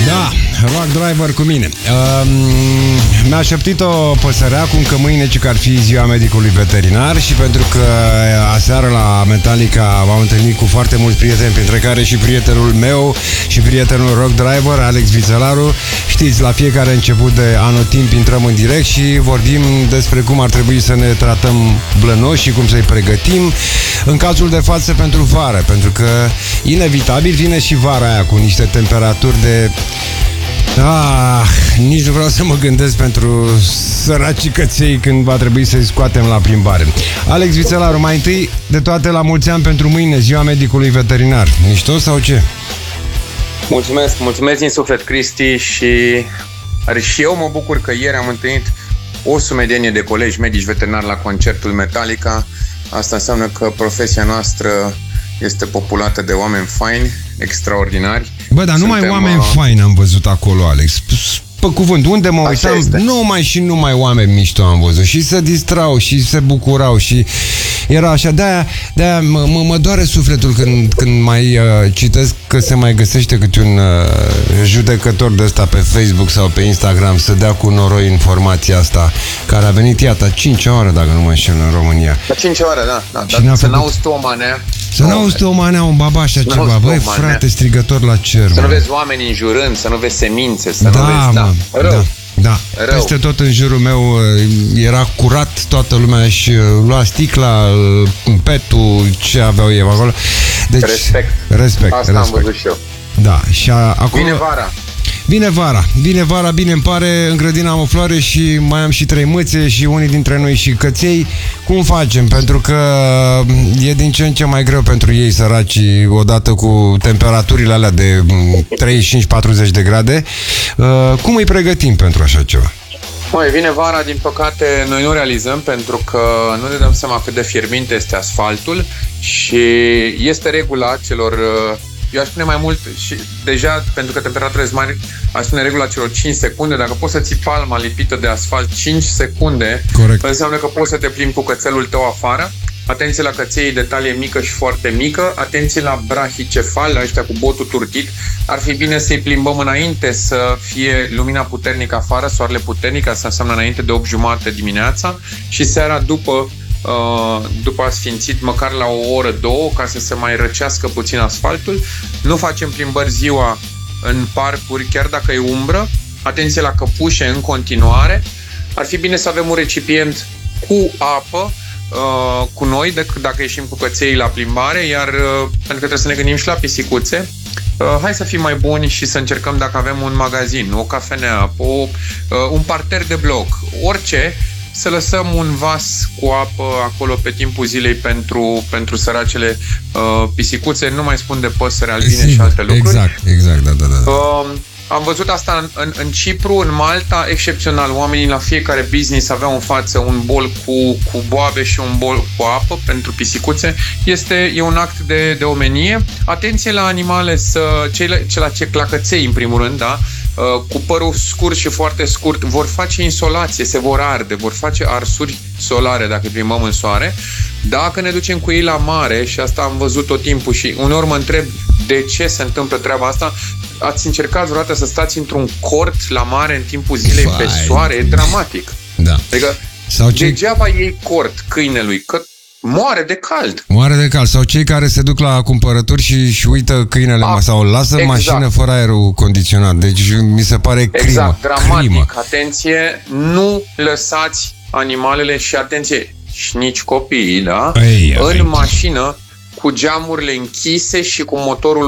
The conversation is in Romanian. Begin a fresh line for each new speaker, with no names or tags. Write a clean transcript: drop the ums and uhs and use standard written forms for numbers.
Da, Rock Driver cu mine. Mi-a șoptit o păsărea cum că mâine ci că ar fi ziua medicului veterinar și pentru că aseară la Metallica m-am întâlnit cu foarte mulți prieteni, printre care și prietenul meu și prietenul Rock Driver, Alex Vițelaru. Știți, la fiecare început de anotimp intrăm în direct și vorbim despre cum ar trebui să ne tratăm blănoși și cum să-i pregătim în cazul de față pentru vară, pentru că inevitabil vine și vara aia cu niște temperaturi de... nici nu vreau să mă gândesc pentru săracii căței când va trebui să-i scoatem la plimbare. Alex Vițelaru, mai întâi de toate la mulți ani pentru mâine, ziua medicului veterinar. Mișto sau ce?
Mulțumesc din suflet, Cristi, și eu mă bucur că ieri am întâlnit o sumedenie de colegi medici veterinari la concertul Metallica. Asta înseamnă că profesia noastră este populată de oameni faini, extraordinari.
Bă, dar numai oameni faini am văzut acolo, Alex. Pe cuvânt, unde mă uitam, numai oameni mișto am văzut. Și se distrau și se bucurau și era așa. De-aia mă doare sufletul când mai citesc că se mai găsește câte un judecător de ăsta pe Facebook sau pe Instagram să dea cu noroi informația asta, care a venit, iată, 5 ore, dacă nu mă înșel, în România.
La 5 ore, da. Dar să n-auzi tu o manea.
Să n-auzi tu o manea, un baba așa ceva. Băi, frate, strigător la cer.
Să nu vezi oameni înjurând, să nu vezi semințe, să nu vezi... Rău.
Da. Peste tot în jurul meu era curat, toată lumea își lua sticla, petul, ce aveau ei acolo. Deci, respect. Asta
am văzut și eu.
Da, și acum... Vine vara, bine îmi pare, în grădina am o floare și mai am și 3 mâțe și unii dintre noi și căței. Cum facem? Pentru că e din ce în ce mai greu pentru ei, săracii, odată cu temperaturile alea de 35-40 de grade. Cum îi pregătim pentru așa ceva?
Vine vara, din păcate noi nu realizăm, pentru că nu ne dăm seama cât de fierbinte este asfaltul și este regula celor... Eu aș spune mai mult și deja, pentru că temperaturile sunt mari, aș spune regula celor 5 secunde. Dacă poți să ții palma lipită de asfalt 5 secunde, corect, înseamnă că poți să te plimbi cu cățelul tău afară. Atenție la căței de talie mică și foarte mică. Atenție la brahicefali, la ăștia cu botul turtit. Ar fi bine să-i plimbăm înainte să fie lumina puternică afară, soarele puternic, asta înseamnă înainte de 8:30 dimineața, și seara după asfințit, măcar la o oră, 2, ca să se mai răcească puțin asfaltul. Nu facem plimbări ziua în parcuri, chiar dacă e umbră. Atenție la căpușe în continuare. Ar fi bine să avem un recipient cu apă cu noi, dacă ieșim cu căței la plimbare, iar pentru că trebuie să ne gândim și la pisicuțe, hai să fim mai buni și să încercăm, dacă avem un magazin, o cafenea, un parter de bloc, orice, să lăsăm un vas cu apă acolo pe timpul zilei pentru săracele pisicuțe. Nu mai spun de păsări albine și alte lucruri.
Exact, da.
Am văzut asta în Cipru, în Malta, excepțional. Oamenii la fiecare business aveau în față un bol cu boabe și un bol cu apă pentru pisicuțe. E un act de omenie. Atenție la animale, la căței în primul rând, da? Cu părul scurt și foarte scurt, vor face insolație, se vor arde, vor face arsuri solare dacă îi plimbăm în soare. Dacă ne ducem cu ei la mare, și asta am văzut tot timpul și uneori mă întreb de ce se întâmplă treaba asta, ați încercat vreodată să stați într-un cort la mare în timpul zilei pe soare? E dramatic.
Da.
Adică degeaba iei cort câinelui, că moare de cald.
Sau cei care se duc la cumpărături și uită câinele sau lasă mașină fără aerul condiționat. Deci mi se pare crimă.
Exact, dramatic. Atenție, nu lăsați animalele și atenție, și nici copiii, da? În mașină cu geamurile închise și cu motorul